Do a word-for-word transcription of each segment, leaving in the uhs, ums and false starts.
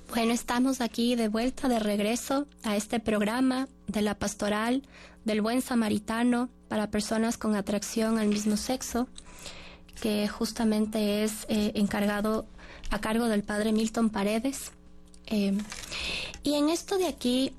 Bueno, estamos aquí de vuelta, de regreso a este programa de la pastoral del buen samaritano para personas con atracción al mismo sexo, que justamente es eh, encargado a cargo del padre Milton Paredes. Eh, y en esto de aquí,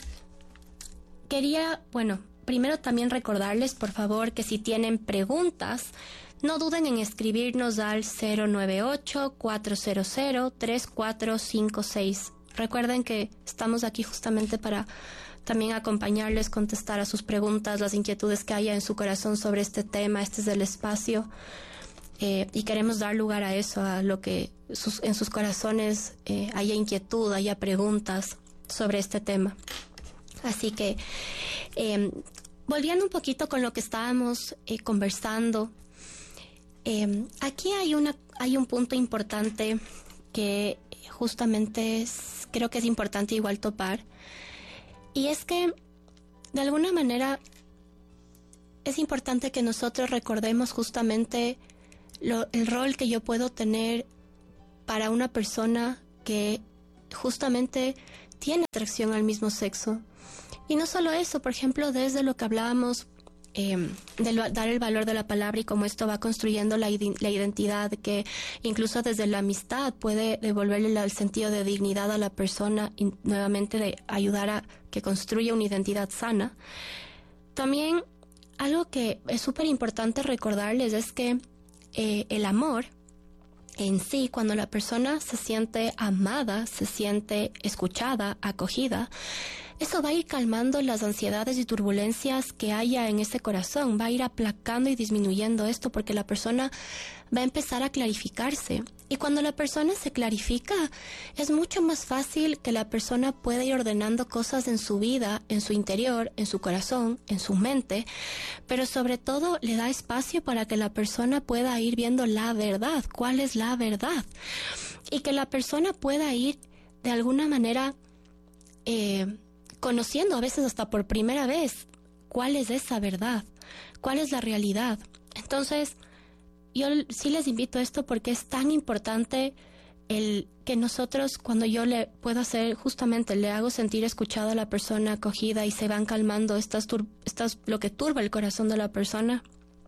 quería, bueno, primero también recordarles, por favor, que si tienen preguntas, no duden en escribirnos al cero nueve ocho, cuatro cero cero, tres cuatro cinco seis. Recuerden que estamos aquí justamente para también acompañarles, contestar a sus preguntas, las inquietudes que haya en su corazón sobre este tema. Este es el espacio eh, y queremos dar lugar a eso, a lo que sus, en sus corazones eh, haya inquietud, haya preguntas sobre este tema. Así que, eh, volviendo un poquito con lo que estábamos eh, conversando, eh, aquí hay, una, hay un punto importante que justamente es, creo que es importante igual topar, y es que de alguna manera es importante que nosotros recordemos justamente lo, el rol que yo puedo tener para una persona que justamente tiene atracción al mismo sexo. Y no solo eso, por ejemplo, desde lo que hablábamos Eh, de lo, dar el valor de la palabra y cómo esto va construyendo la, la identidad, que incluso desde la amistad puede devolverle la, el sentido de dignidad a la persona y nuevamente de ayudar a que construya una identidad sana. También algo que es súper importante recordarles es que eh, el amor en sí, cuando la persona se siente amada, se siente escuchada, acogida, eso va a ir calmando las ansiedades y turbulencias que haya en ese corazón, va a ir aplacando y disminuyendo esto, porque la persona va a empezar a clarificarse. Y cuando la persona se clarifica, es mucho más fácil que la persona pueda ir ordenando cosas en su vida, en su interior, en su corazón, en su mente, pero sobre todo le da espacio para que la persona pueda ir viendo la verdad, cuál es la verdad, y que la persona pueda ir de alguna manera eh, conociendo, a veces hasta por primera vez, cuál es esa verdad, cuál es la realidad. Entonces, yo sí les invito a esto porque es tan importante el que nosotros, cuando yo le puedo hacer, justamente le hago sentir escuchada a la persona, acogida, y se van calmando estas, tur estas lo que turba el corazón de la persona,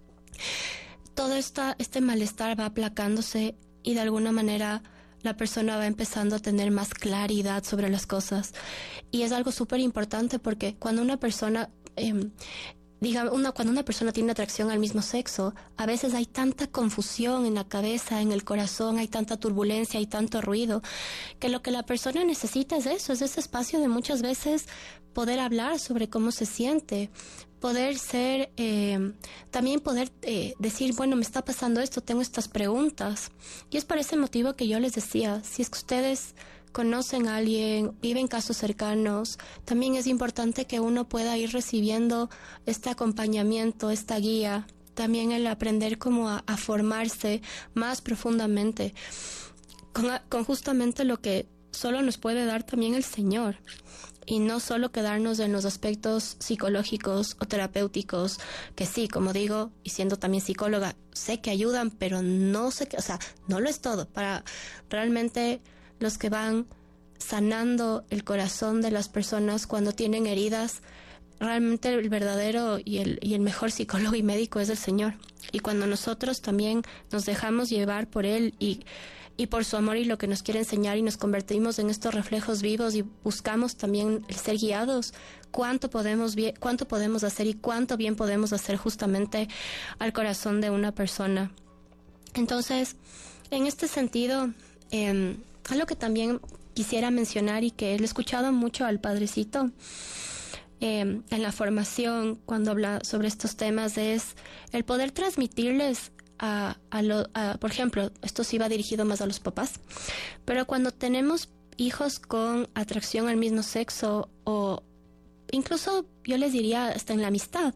todo esta, este malestar va aplacándose y de alguna manera la persona va empezando a tener más claridad sobre las cosas. Y es algo súper importante porque cuando una persona, eh, diga, una, cuando una persona tiene atracción al mismo sexo, a veces hay tanta confusión en la cabeza, en el corazón, hay tanta turbulencia, hay tanto ruido, que lo que la persona necesita es eso, es ese espacio de muchas veces poder hablar sobre cómo se siente, poder ser, eh, también poder eh, decir, bueno, me está pasando esto, tengo estas preguntas. Y es por ese motivo que yo les decía, si es que ustedes conocen a alguien, viven casos cercanos, también es importante que uno pueda ir recibiendo este acompañamiento, esta guía, también el aprender como a, a formarse más profundamente con, con justamente lo que solo nos puede dar también el Señor. Y no solo quedarnos en los aspectos psicológicos o terapéuticos, que sí, como digo, y siendo también psicóloga, sé que ayudan, pero no sé qué, o sea, no lo es todo. Para realmente los que van sanando el corazón de las personas cuando tienen heridas, realmente el verdadero y el, y el mejor psicólogo y médico es el Señor. Y cuando nosotros también nos dejamos llevar por Él y y por su amor y lo que nos quiere enseñar y nos convertimos en estos reflejos vivos y buscamos también el ser guiados, cuánto podemos, cuánto podemos hacer y cuánto bien podemos hacer justamente al corazón de una persona. Entonces, en este sentido, eh, algo que también quisiera mencionar y que lo he escuchado mucho al Padrecito eh, en la formación cuando habla sobre estos temas es el poder transmitirles A, a lo, a, por ejemplo, esto sí va dirigido más a los papás, pero cuando tenemos hijos con atracción al mismo sexo o incluso yo les diría hasta en la amistad,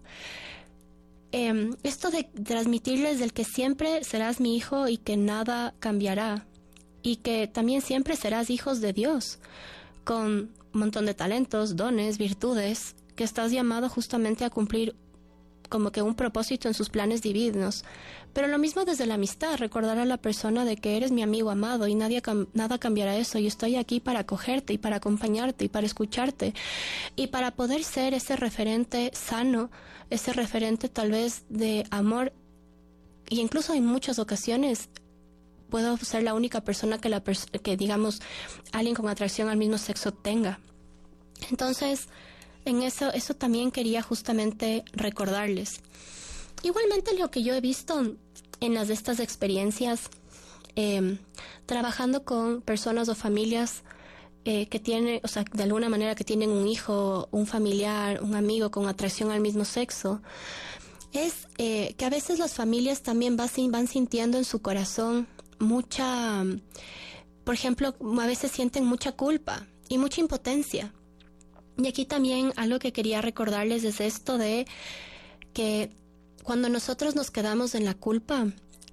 eh, esto de transmitirles del que siempre serás mi hijo y que nada cambiará y que también siempre serás hijos de Dios con un montón de talentos, dones, virtudes, que estás llamado justamente a cumplir como que un propósito en sus planes divinos. Pero lo mismo desde la amistad, recordar a la persona de que eres mi amigo amado y nadie nada cambiará eso. Y estoy aquí para acogerte y para acompañarte y para escucharte y para poder ser ese referente sano, ese referente tal vez de amor. Y incluso en muchas ocasiones puedo ser la única persona que, la pers- que digamos, alguien con atracción al mismo sexo tenga. Entonces, en eso, eso también quería justamente recordarles. Igualmente lo que yo he visto en las de estas experiencias, eh, trabajando con personas o familias eh, que tienen, o sea, de alguna manera que tienen un hijo, un familiar, un amigo con atracción al mismo sexo, es eh, que a veces las familias también van, van sintiendo en su corazón mucha, por ejemplo, a veces sienten mucha culpa y mucha impotencia. Y aquí también algo que quería recordarles es esto de que cuando nosotros nos quedamos en la culpa,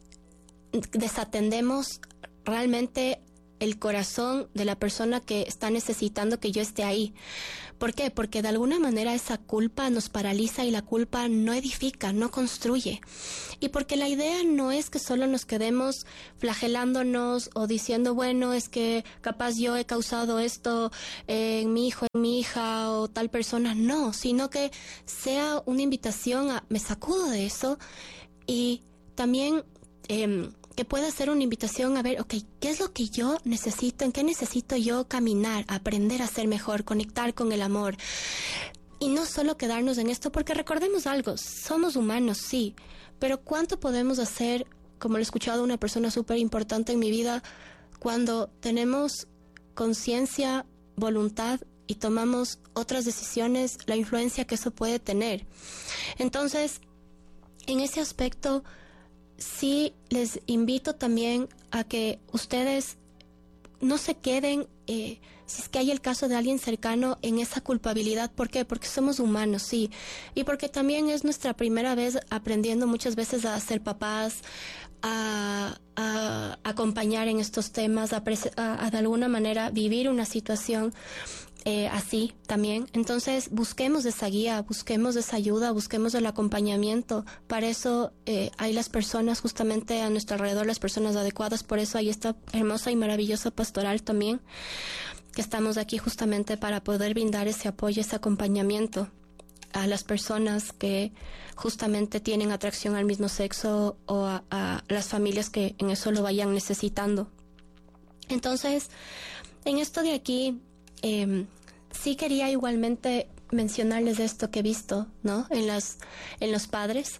desatendemos realmente el corazón de la persona que está necesitando que yo esté ahí. ¿Por qué? Porque de alguna manera esa culpa nos paraliza y la culpa no edifica, no construye. Y porque la idea no es que solo nos quedemos flagelándonos o diciendo, bueno, es que capaz yo he causado esto en mi hijo, en mi hija o tal persona. No, sino que sea una invitación a me sacudo de eso y también eh, que pueda ser una invitación a ver, ok, ¿qué es lo que yo necesito? ¿En qué necesito yo caminar, aprender a ser mejor, conectar con el amor? Y no solo quedarnos en esto, porque recordemos algo, somos humanos, sí, pero ¿cuánto podemos hacer, como lo he escuchado una persona súper importante en mi vida, cuando tenemos conciencia, voluntad y tomamos otras decisiones, la influencia que eso puede tener? Entonces, en ese aspecto, sí les invito también a que ustedes no se queden, eh, si es que hay el caso de alguien cercano, en esa culpabilidad. ¿Por qué? Porque somos humanos, sí. Y porque también es nuestra primera vez aprendiendo muchas veces a ser papás, a, a acompañar en estos temas, a, a, a de alguna manera vivir una situación Eh, así también. Entonces busquemos esa guía, busquemos esa ayuda, busquemos el acompañamiento. Para eso eh, hay las personas justamente a nuestro alrededor, las personas adecuadas. Por eso hay esta hermosa y maravillosa pastoral también, que estamos aquí justamente para poder brindar ese apoyo, ese acompañamiento a las personas que justamente tienen atracción al mismo sexo o a, a las familias que en eso lo vayan necesitando. Entonces, en esto de aquí, Eh, sí quería igualmente mencionarles esto que he visto, ¿no? En las, en los padres.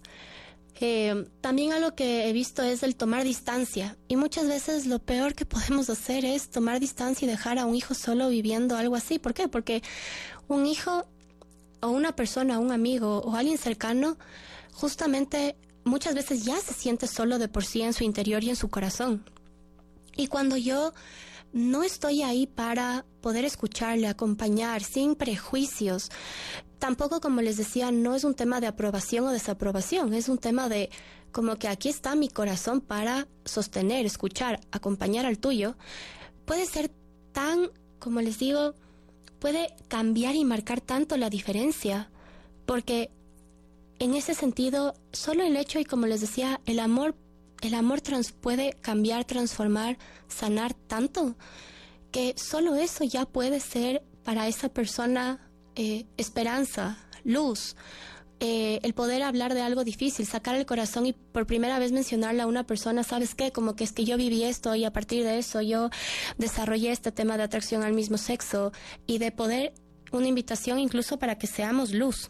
Eh, también algo que he visto es el tomar distancia. Y muchas veces lo peor que podemos hacer es tomar distancia y dejar a un hijo solo viviendo algo así. ¿Por qué? Porque un hijo o una persona, un amigo o alguien cercano, justamente muchas veces ya se siente solo de por sí en su interior y en su corazón. Y cuando yo no estoy ahí para poder escucharle, acompañar, sin prejuicios. Tampoco, como les decía, no es un tema de aprobación o desaprobación, es un tema de como que aquí está mi corazón para sostener, escuchar, acompañar al tuyo. Puede ser tan, como les digo, puede cambiar y marcar tanto la diferencia, porque en ese sentido, solo el hecho y como les decía, el amor El amor trans puede cambiar, transformar, sanar tanto que solo eso ya puede ser para esa persona eh, esperanza, luz, eh, el poder hablar de algo difícil, sacar el corazón y por primera vez mencionarle a una persona, ¿sabes qué? Como que es que yo viví esto y a partir de eso yo desarrollé este tema de atracción al mismo sexo y de poder, una invitación incluso para que seamos luz.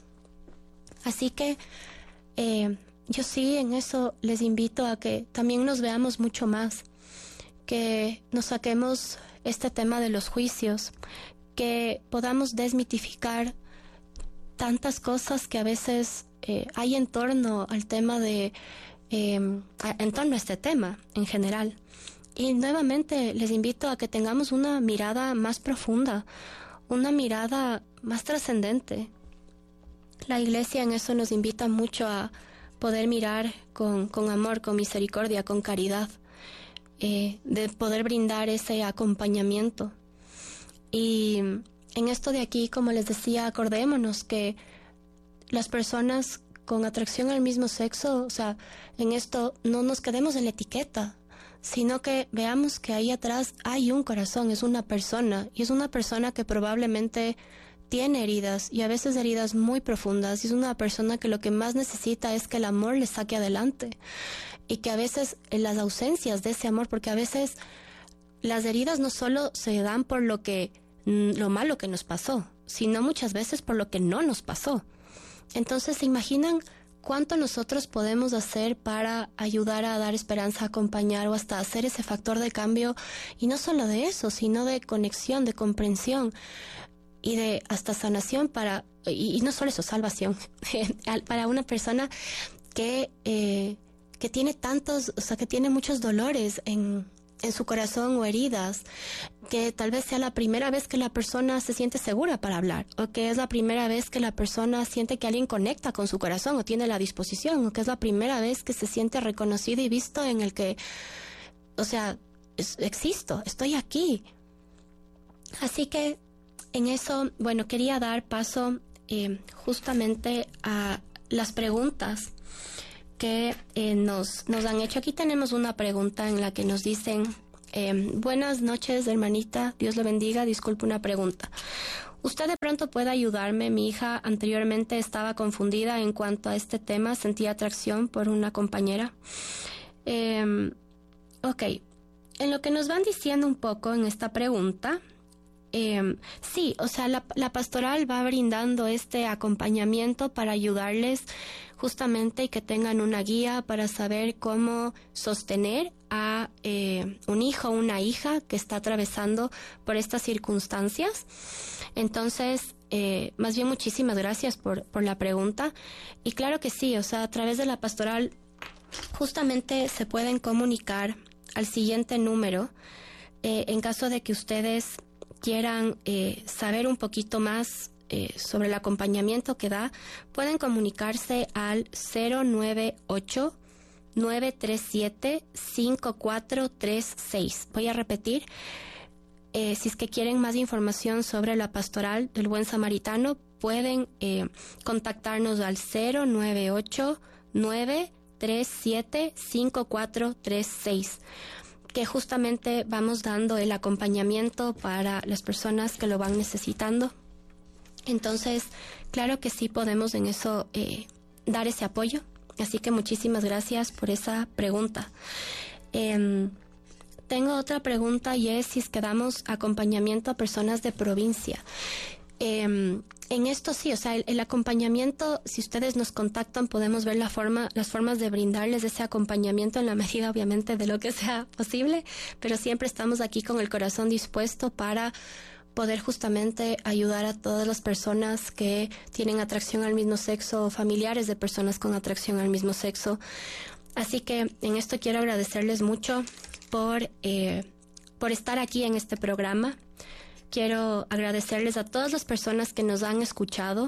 Así que eh, yo sí en eso les invito a que también nos veamos mucho más, que nos saquemos este tema de los juicios, que podamos desmitificar tantas cosas que a veces eh, hay en torno al tema de, eh, en torno a este tema en general. Y nuevamente les invito a que tengamos una mirada más profunda, una mirada más trascendente. La Iglesia en eso nos invita mucho a poder mirar con, con amor, con misericordia, con caridad, eh, de poder brindar ese acompañamiento. Y en esto de aquí, como les decía, acordémonos que las personas con atracción al mismo sexo, o sea, en esto no nos quedemos en la etiqueta, sino que veamos que ahí atrás hay un corazón, es una persona, y es una persona que probablemente tiene heridas, y a veces heridas muy profundas, y es una persona que lo que más necesita es que el amor le saque adelante, y que a veces en las ausencias de ese amor, porque a veces las heridas no solo se dan por lo que, lo malo que nos pasó, sino muchas veces por lo que no nos pasó. Entonces, ¿se imaginan cuánto nosotros podemos hacer para ayudar a dar esperanza, acompañar o hasta hacer ese factor de cambio? Y no solo de eso, sino de conexión, de comprensión y de hasta sanación para, y, y no solo eso, salvación, para una persona que, eh, que tiene tantos, o sea, que tiene muchos dolores en, en su corazón o heridas, que tal vez sea la primera vez que la persona se siente segura para hablar, o que es la primera vez que la persona siente que alguien conecta con su corazón o tiene la disposición, o que es la primera vez que se siente reconocido y visto en el que, o sea, es, existo, estoy aquí. Así que en eso, bueno, quería dar paso eh, justamente a las preguntas que eh, nos, nos han hecho. Aquí tenemos una pregunta en la que nos dicen: eh, buenas noches, hermanita, Dios le bendiga, disculpe una pregunta. ¿Usted de pronto puede ayudarme? Mi hija anteriormente estaba confundida en cuanto a este tema, sentía atracción por una compañera. Eh, ok, en lo que nos van diciendo un poco en esta pregunta, Eh, sí, o sea, la, la pastoral va brindando este acompañamiento para ayudarles justamente y que tengan una guía para saber cómo sostener a eh, un hijo o una hija que está atravesando por estas circunstancias. Entonces, eh, más bien muchísimas gracias por, por la pregunta. Y claro que sí, o sea, a través de la pastoral justamente se pueden comunicar al siguiente número eh, en caso de que ustedes quieran eh, saber un poquito más eh, sobre el acompañamiento que da. Pueden comunicarse al cero nueve ocho, nueve tres siete, cinco cuatro tres seis. Voy a repetir, eh, si es que quieren más información sobre la pastoral del Buen Samaritano, pueden eh, contactarnos al cero nueve ocho, nueve tres siete, cinco cuatro tres seis. Que justamente vamos dando el acompañamiento para las personas que lo van necesitando. Entonces, claro que sí podemos en eso eh, dar ese apoyo. Así que muchísimas gracias por esa pregunta. Eh, tengo otra pregunta y es si es que damos acompañamiento a personas de provincia. Eh, en esto sí, o sea, el, el acompañamiento, si ustedes nos contactan, podemos ver la forma, las formas de brindarles ese acompañamiento en la medida, obviamente, de lo que sea posible, pero siempre estamos aquí con el corazón dispuesto para poder justamente ayudar a todas las personas que tienen atracción al mismo sexo o familiares de personas con atracción al mismo sexo. Así que en esto quiero agradecerles mucho por, eh, por estar aquí en este programa. Quiero agradecerles a todas las personas que nos han escuchado.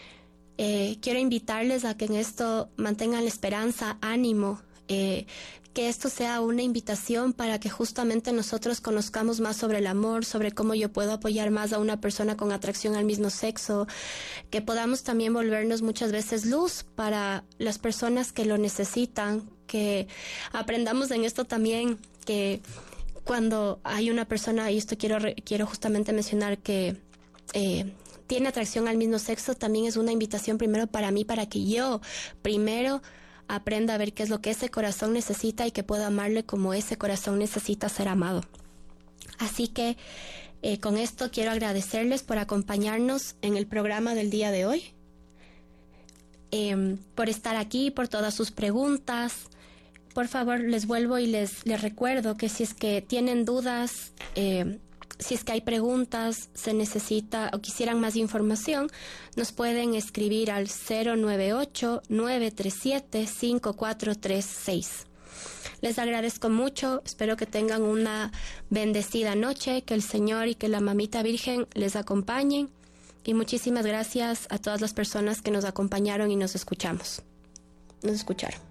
Eh, quiero invitarles a que en esto mantengan la esperanza, ánimo, eh, que esto sea una invitación para que justamente nosotros conozcamos más sobre el amor, sobre cómo yo puedo apoyar más a una persona con atracción al mismo sexo, que podamos también volvernos muchas veces luz para las personas que lo necesitan, que aprendamos en esto también que cuando hay una persona, y esto quiero quiero justamente mencionar que eh, tiene atracción al mismo sexo, también es una invitación primero para mí, para que yo primero aprenda a ver qué es lo que ese corazón necesita y que pueda amarle como ese corazón necesita ser amado. Así que eh, con esto quiero agradecerles por acompañarnos en el programa del día de hoy, eh, por estar aquí, por todas sus preguntas. Por favor, les vuelvo y les, les recuerdo que si es que tienen dudas, eh, si es que hay preguntas, se necesita o quisieran más información, nos pueden escribir al cero nueve ocho, nueve tres siete, cinco cuatro tres seis. Les agradezco mucho, espero que tengan una bendecida noche, que el Señor y que la Mamita Virgen les acompañen, y muchísimas gracias a todas las personas que nos acompañaron y nos escuchamos. Nos escucharon.